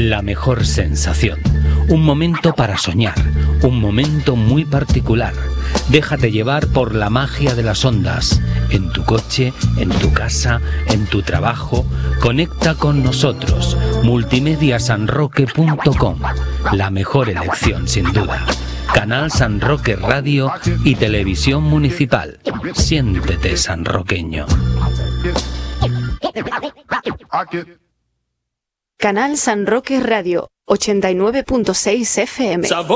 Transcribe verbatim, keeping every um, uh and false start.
la mejor sensación. Un momento para soñar, un momento muy particular. Déjate llevar por la magia de las ondas. En tu coche, en tu casa, en tu trabajo. Conecta con nosotros. multimedia san roque punto com. La mejor elección, sin duda. Canal San Roque Radio y Televisión Municipal. Siéntete sanroqueño. Canal San Roque Radio, ochenta y nueve punto seis F M.